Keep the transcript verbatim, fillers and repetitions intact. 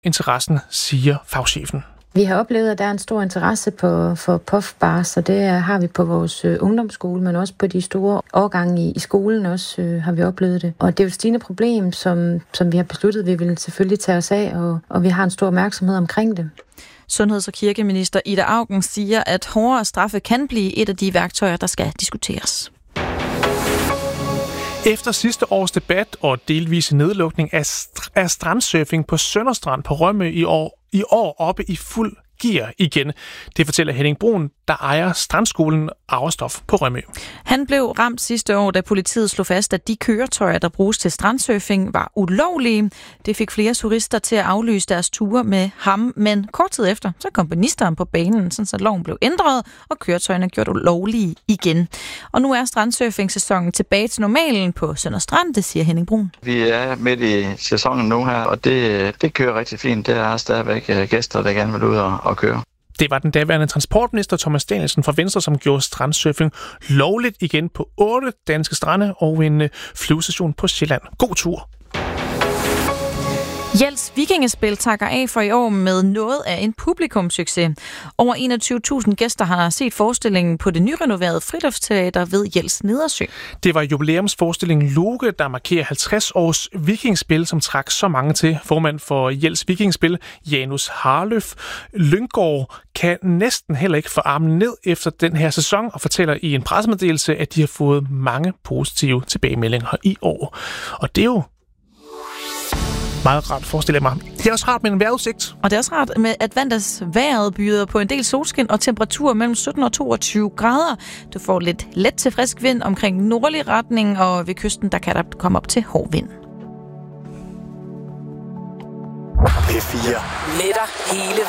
interessen, siger fagchefen. Vi har oplevet, at der er en stor interesse på, for puffbars, og det har vi på vores øh, ungdomsskole, men også på de store årgange i, i skolen også øh, har vi oplevet det. Og det er jo et stigende problem, som, som vi har besluttet, vi vil selvfølgelig tage os af, og, og vi har en stor opmærksomhed omkring det. Sundheds- og kirkeminister Ida Auken siger, at hårdere straffe kan blive et af de værktøjer, der skal diskuteres. Efter sidste års debat og delvise nedlukning af, st- af strandsurfing på Sønderstrand på Rømø i år, i år oppe i fuld gear igen. Det fortæller Henning Brun, der ejer strandskolen Averstof på Rømø. Han blev ramt sidste år, da politiet slog fast, at de køretøjer, der bruges til strandsurfing, var ulovlige. Det fik flere turister til at aflyse deres ture med ham, men kort tid efter, så kom ministeren på banen, så loven blev ændret, og køretøjerne gjort ulovlige igen. Og nu er strandsurfing-sæsonen tilbage til normalen på Sønderstrand, det siger Henning Brun. Vi er midt i sæsonen nu her, og det, det kører rigtig fint. Der er stadigvæk gæster, der gerne vil ud og, og køre. Det var den daværende transportminister Thomas Danielsen fra Venstre, som gjorde strandsurfing lovligt igen på otte danske strande og en flyvestation på Sjælland. God tur! Jels Vikingespil takker af for i år med noget af en publikumssucces. Over enogtyve tusind gæster har set forestillingen på det nyrenoverede Friluftsteater ved Jels Nedersø. Det var jubilæumsforestillingen Loke, der markerer halvtreds års vikingspil, som trak så mange til. Formand for Jels Vikingspil, Janus Harløf Lynggaard, kan næsten heller ikke få armen ned efter den her sæson og fortæller i en pressemeddelelse, at de har fået mange positive tilbagemeldinger i år. Og det er jo meget rart, forestiller jeg mig. Det er også rart med en vejrudsigt. Og det er også rart med, at Vandas vejret byder på en del solskin og temperatur mellem sytten og toogtyve grader. Du får lidt let til frisk vind omkring nordlig retning, og ved kysten, der kan der komme op til hård vind. P fire. Letter hele